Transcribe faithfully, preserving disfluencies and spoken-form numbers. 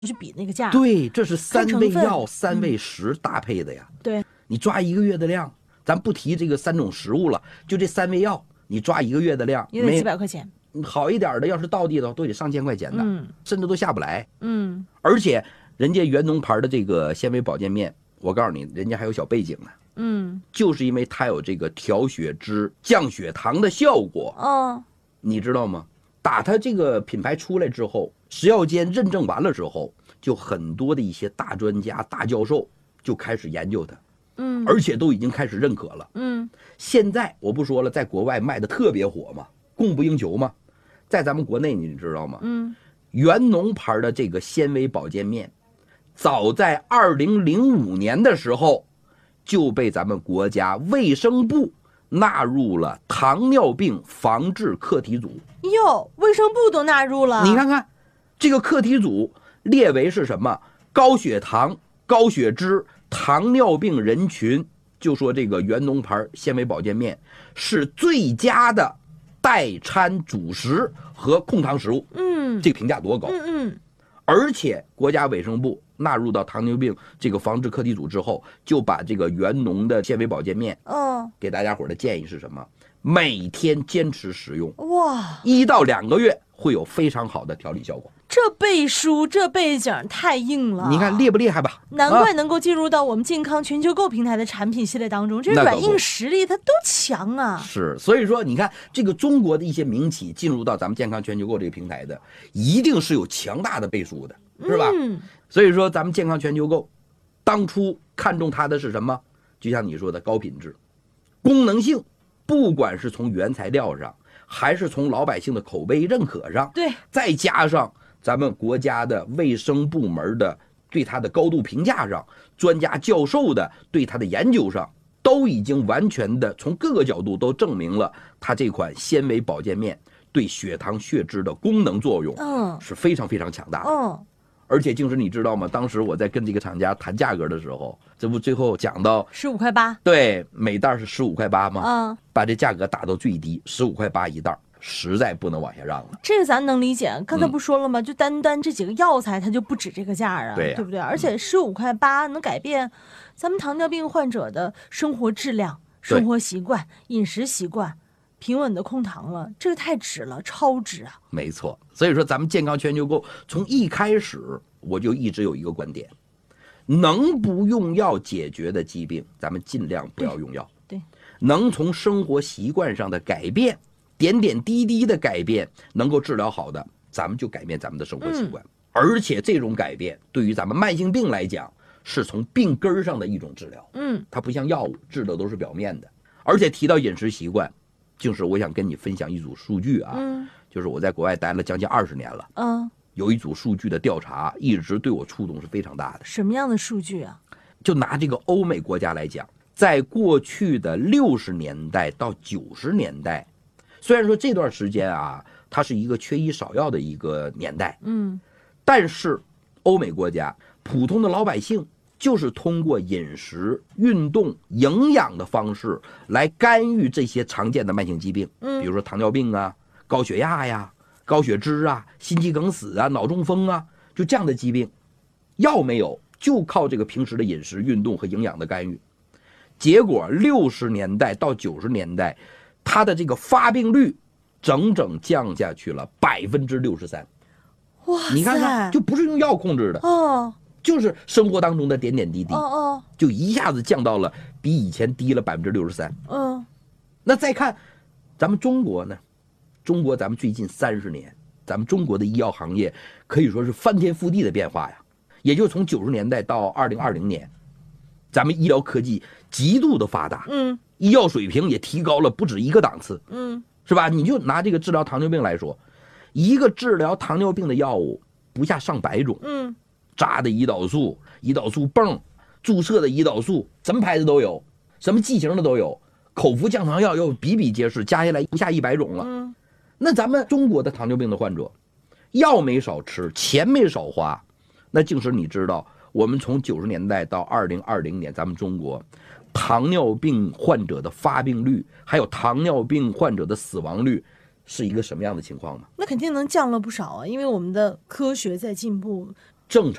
去比那个价。 对，这是三味药、三味食搭配的呀。 嗯、对， 你抓一个月的量，咱不提这个三种食物了，就这三味药，你抓一个月的量， 也得几百块钱。 好一点的，要是道地的都得上千块钱的， 嗯， 甚至都下不来。 嗯， 而且人家元农牌的这个纤维保健面，我告诉你，人家还有小背景呢。 嗯， 就是因为它有这个调血脂、降血糖的效果。 哦， 你知道吗？打它这个品牌出来之后，食药监认证完了之后，就很多的一些大专家、大教授就开始研究它。 嗯， 而且都已经开始认可了。 嗯， 现在我不说了，在国外卖的特别火嘛，供不应求嘛。在咱们国内你知道吗？ 嗯， 元农牌的这个纤维保健面，早在二零零五年的时候就被咱们国家卫生部纳入了糖尿病防治课题组。 哟，卫生部都纳入了。 你看看，这个课题组列为是什么？高血糖、高血脂、糖尿病人群，就说这个元农牌纤维保健面是最佳的代餐主食和控糖食物。 嗯， 这个评价多高？ 嗯嗯。 而且国家卫生部纳入到糖尿病这个防治课题组之后，就把这个元农的纤维保健面， 嗯， 给大家伙的建议是什么？每天坚持食用， 哇， 一到两个月会有非常好的调理效果。 这背书这背景太硬了， 你看厉不厉害吧？ 难怪能够进入到我们健康全球购平台的产品系列当中，这软硬实力它都强啊。 是，所以说你看这个中国的一些民企进入到咱们健康全球购这个平台的，一定是有强大的背书的，是吧？ 嗯， 所以说咱们健康全球购当初看中它的是什么？就像你说的高品质、功能性，不管是从原材料上，还是从老百姓的口碑认可上， 对， 再加上咱们国家的卫生部门的对它的高度评价上，专家教授的对它的研究上，都已经完全的从各个角度都证明了它这款纤维保健面对血糖血脂的功能作用， 嗯， 是非常非常强大的。 嗯， 而且静时你知道吗？当时我在跟这个厂家谈价格的时候，这不最后讲到十五块八， 对，每袋是十五块八吗？ 嗯， 把这价格打到最低，十五块八一袋。实在不能往下让了， 这个咱能理解。刚才不说了吗？嗯、就单单这几个药材，它就不止这个价啊， 对、啊、 对不对？而且十五块八能改变咱们糖尿病患者的生活质量、生活习惯、饮食习惯，平稳的控糖了，这个太值了，超值啊！ 没错，所以说咱们健康全球购从一开始我就一直有一个观点，能不用药解决的疾病，咱们尽量不要用药。 对，对能从生活习惯上的改变。点点滴滴的改变能够治疗好的，咱们就改变咱们的生活习惯、嗯、而且这种改变对于咱们慢性病来讲是从病根上的一种治疗。 嗯， 它不像药物治的都是表面的。而且提到饮食习惯，就是我想跟你分享一组数据啊， 嗯， 就是我在国外待了将近二十年了， 嗯， 有一组数据的调查一直对我触动是非常大的。 什么样的数据啊？ 就拿这个欧美国家来讲，在过去的六十年代到九十年代，虽然说这段时间啊，它是一个缺医少药的一个年代， 嗯， 但是欧美国家普通的老百姓就是通过饮食、运动、营养的方式来干预这些常见的慢性疾病， 嗯， 比如说糖尿病啊、高血压呀、高血脂啊、心肌梗死啊、脑中风啊，就这样的疾病，药没有，就靠这个平时的饮食、运动和营养的干预。结果六十年代到九十年代。它的这个发病率整整降下去了百分之六十三， 哇！ 你看看，就不是用药控制的哦， 就是生活当中的点点滴滴， 哦哦， 就一下子降到了比以前低了百分之六十三。 嗯， 那再看咱们中国呢？中国咱们最近三十年，咱们中国的医药行业可以说是翻天覆地的变化呀。也就从九十年代到二零二零年，咱们医疗科技极度的发达， 嗯。 医药水平也提高了不止一个档次， 嗯， 是吧？你就拿这个治疗糖尿病来说，一个治疗糖尿病的药物不下上百种， 嗯， 扎的胰岛素、胰岛素泵、注射的胰岛素，什么牌子都有，什么剂型的都有，口服降糖药又比比皆是，加下来不下一百种了。 嗯， 那咱们中国的糖尿病的患者，药没少吃，钱没少花，那竟是你知道，我们从九十年代到二零二零年，咱们中国。糖尿病患者的发病率，还有糖尿病患者的死亡率，是一个什么样的情况吗？ 那肯定能降了不少啊，因为我们的科学在进步， 正常。